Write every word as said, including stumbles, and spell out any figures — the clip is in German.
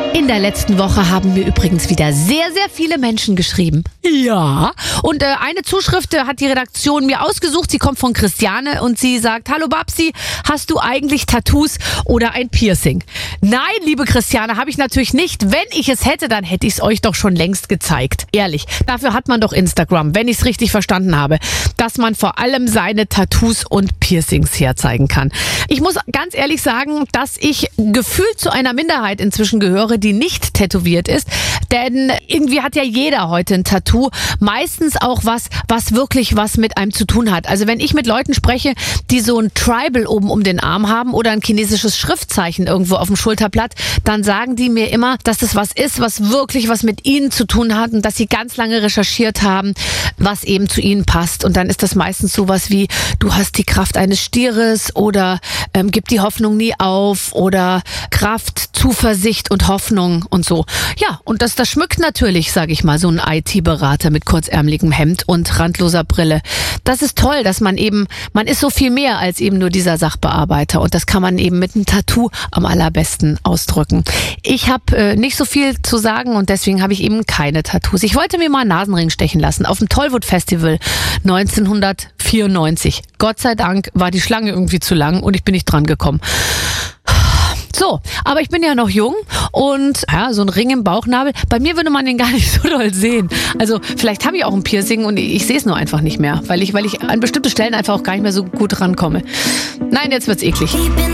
In der letzten Woche haben mir übrigens wieder sehr, sehr viele Menschen geschrieben. Ja. Und äh, eine Zuschrift äh, hat die Redaktion mir ausgesucht. Sie kommt von Christiane und sie sagt: Hallo Babsi, hast du eigentlich Tattoos oder ein Piercing? Nein, liebe Christiane, habe ich natürlich nicht. Wenn ich es hätte, dann hätte ich es euch doch schon längst gezeigt. Ehrlich, dafür hat man doch Instagram, wenn ich es richtig verstanden habe, dass man vor allem seine Tattoos und Piercings herzeigen kann. Ich muss ganz ehrlich sagen, dass ich gefühlt zu einer Minderheit inzwischen gehöre, die nicht tätowiert ist, denn irgendwie hat ja jeder heute ein Tattoo, meistens auch was, was wirklich was mit einem zu tun hat. Also wenn ich mit Leuten spreche, die so ein Tribal oben um den Arm haben oder ein chinesisches Schriftzeichen irgendwo auf dem Schulterblatt, dann sagen die mir immer, dass das was ist, was wirklich was mit ihnen zu tun hat und dass sie ganz lange recherchiert haben, was eben zu ihnen passt. Und dann ist das meistens sowas wie: Du hast die Kraft eines Stieres oder ähm, gib die Hoffnung nie auf oder Kraft, Zuversicht und Hoffnung und so. Ja, und das, das schmückt natürlich, sage ich mal, so ein I T-Berater mit kurzärmeligem Hemd und randloser Brille. Das ist toll, dass man eben, man ist so viel mehr als eben nur dieser Sachbearbeiter und das kann man eben mit einem Tattoo am allerbesten ausdrücken. Ich habe äh, nicht so viel zu sagen und deswegen habe ich eben keine Tattoos. Ich wollte mir mal einen Nasenring stechen lassen auf dem Tollwood Festival neunzehnhundertvierundneunzig. Gott sei Dank war die Schlange irgendwie zu lang und ich bin nicht dran gekommen. So, aber ich bin ja noch jung und ja, so ein Ring im Bauchnabel, bei mir würde man den gar nicht so doll sehen. Also vielleicht habe ich auch ein Piercing und ich sehe es nur einfach nicht mehr, weil ich, weil ich an bestimmte Stellen einfach auch gar nicht mehr so gut rankomme. Nein, jetzt wird's eklig.